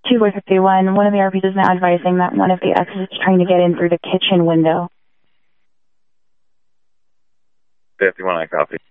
2451. One of the RPs is now advising that one of the X's is trying to get in through the kitchen window. 51, I copy.